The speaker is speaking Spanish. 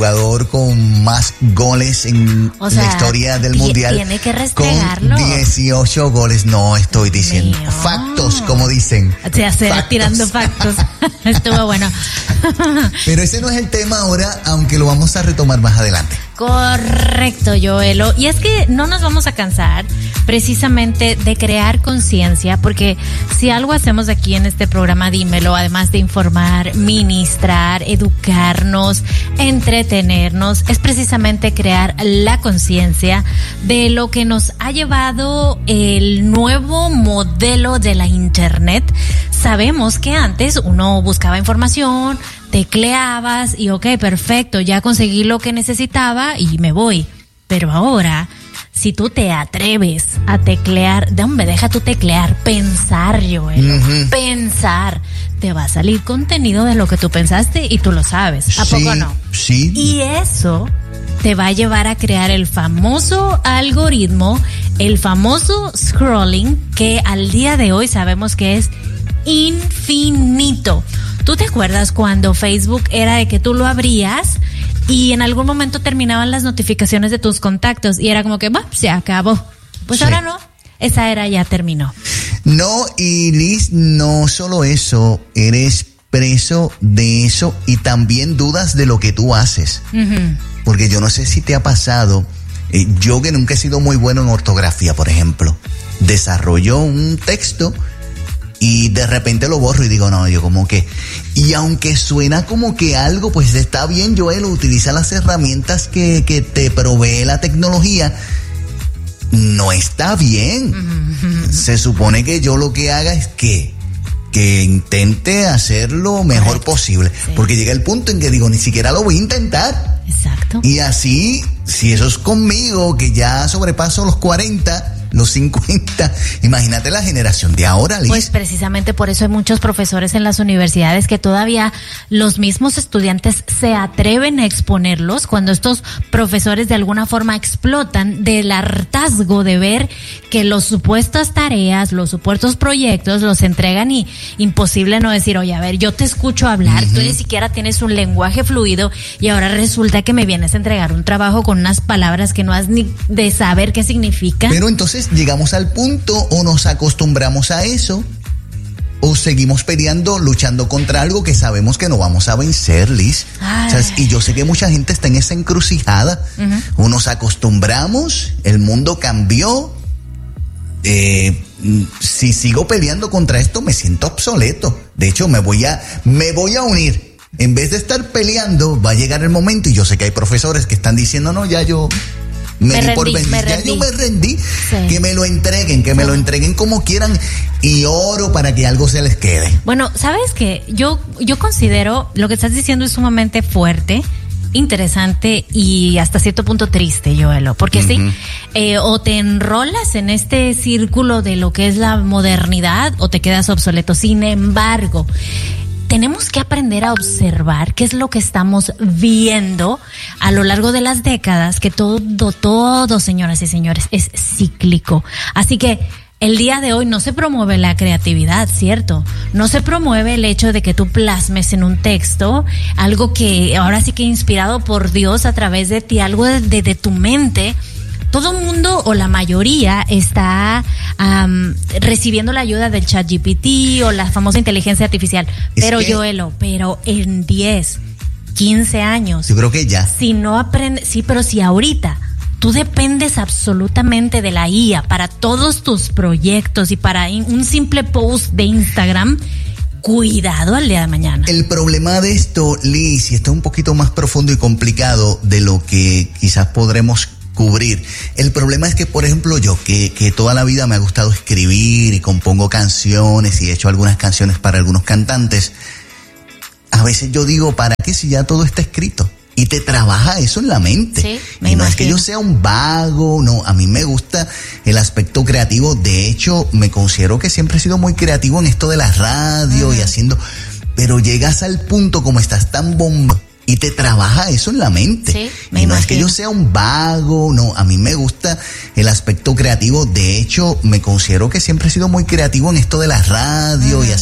jugador con más goles en la historia del mundial. Tiene que restregarlo. Con 18 goles. No estoy diciendo factos, como dicen. O sea, tirando factos. Estuvo bueno. Pero ese no es el tema ahora, aunque lo vamos a retomar más adelante. Correcto, Joelo. Y es que no nos vamos a cansar precisamente de crear conciencia, porque si algo hacemos aquí en este programa Dímelo, además de informar, ministrar, educarnos, entretenernos, es precisamente crear la conciencia de lo que nos ha llevado el nuevo modelo de la internet. Sabemos que antes uno buscaba información, tecleabas y ok, perfecto, ya conseguí lo que necesitaba y me voy. Pero ahora, si tú te atreves a teclear, deja tú teclear, pensar, Joel, pensar, te va a salir contenido de lo que tú pensaste y tú lo sabes. ¿A poco no? Sí. Y eso te va a llevar a crear el famoso algoritmo, el famoso scrolling, que al día de hoy sabemos que es infinito. ¿Tú te acuerdas cuando Facebook era de que tú lo abrías y en algún momento terminaban las notificaciones de tus contactos y era como que, se acabó? Pues sí. Ahora no, esa era ya terminó. No, y Liz, no solo eso, eres preso de eso y también dudas de lo que tú haces. Uh-huh. Porque yo no sé si te ha pasado, yo que nunca he sido muy bueno en ortografía, por ejemplo, desarrollo un texto y de repente lo borro y digo, no, yo como que... Y aunque suena como que algo, pues está bien, Joel, utiliza las herramientas que te provee la tecnología. No está bien. Uh-huh. Se supone que yo lo que haga es que intente hacer lo mejor posible. Sí. Porque llega el punto en que digo, ni siquiera lo voy a intentar. Exacto. Y así, si eso es conmigo, que ya sobrepaso los 40... los 50, imagínate la generación de ahora, Liz. Pues precisamente por eso hay muchos profesores en las universidades que todavía los mismos estudiantes se atreven a exponerlos cuando estos profesores de alguna forma explotan del hartazgo de ver que los supuestas tareas, los supuestos proyectos los entregan y imposible no decir, oye, a ver, yo te escucho hablar, tú ni siquiera tienes un lenguaje fluido y ahora resulta que me vienes a entregar un trabajo con unas palabras que no has ni de saber qué significan. Pero entonces llegamos al punto o nos acostumbramos a eso o seguimos peleando, luchando contra algo que sabemos que no vamos a vencer, Liz. O sea, y yo sé que mucha gente está en esa encrucijada. Uh-huh. O nos acostumbramos, el mundo cambió. Si sigo peleando contra esto me siento obsoleto. De hecho me voy a unir. En vez de estar peleando, va a llegar el momento, y yo sé que hay profesores que están diciendo, no, ya yo me rendí, sí. Que me lo entreguen, me lo entreguen como quieran y oro para que algo se les quede. Bueno, ¿sabes qué? Yo considero lo que estás diciendo es sumamente fuerte, interesante y hasta cierto punto triste, Joelo, porque sí, o te enrolas en este círculo de lo que es la modernidad o te quedas obsoleto. Sin embargo, tenemos que aprender a observar qué es lo que estamos viendo a lo largo de las décadas, que todo, señoras y señores, es cíclico. Así que el día de hoy no se promueve la creatividad, ¿cierto? No se promueve el hecho de que tú plasmes en un texto algo que ahora sí que inspirado por Dios a través de ti, algo de tu mente. Todo el mundo o la mayoría está recibiendo la ayuda del ChatGPT o la famosa inteligencia artificial. Pero Joelo, en 10, 15 años. Yo creo que ya. Si no aprendes, sí, pero si ahorita tú dependes absolutamente de la IA para todos tus proyectos y para un simple post de Instagram, cuidado al día de mañana. El problema de esto, Liz, y está un poquito más profundo y complicado de lo que quizás podremos cubrir. El problema es que, por ejemplo, yo que toda la vida me ha gustado escribir y compongo canciones y he hecho algunas canciones para algunos cantantes, a veces yo digo, ¿para qué si ya todo está escrito? Y te trabaja eso en la mente. Sí, y no es que yo sea un vago, no, a mí me gusta el aspecto creativo. De hecho, me considero que siempre he sido muy creativo en esto de la radio y haciendo, pero llegas al punto como estás tan bomba y te trabaja eso en la mente. Sí, y no es que yo sea un vago, no, a mí me gusta el aspecto creativo. De hecho, me considero que siempre he sido muy creativo en esto de la radio y